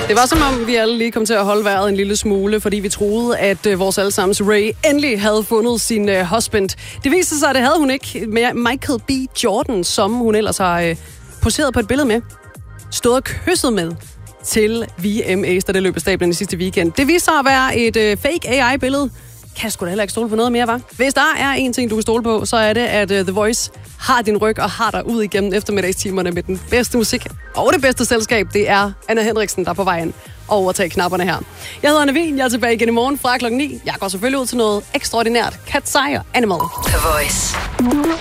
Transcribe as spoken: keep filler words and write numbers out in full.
Det var som om, vi alle lige kom til at holde vejret en lille smule, fordi vi troede, at uh, vores allesammens Ray endelig havde fundet sin uh, husband. Det viste sig, at det havde hun ikke med Michael B. Jordan, som hun ellers har uh, poseret på et billede med. Stået og kysset med til V M A's, da det løb af stablen i sidste weekend. Det viste sig at være et uh, fake A I-billede. Kan jeg sgu da heller ikke stole på noget mere, hva'? Hvis der er en ting, du kan stole på, så er det, at uh, The Voice har din ryg og har dig ud igennem eftermiddagstimerne med den bedste musik og det bedste selskab. Det er Anna Hendriksen, der er på vejen og overtage knapperne her. Jeg hedder Anna Wien, jeg er tilbage igen i morgen fra klokken ni. Jeg går selvfølgelig ud til noget ekstraordinært. Cat's Eye og Animal. The Voice.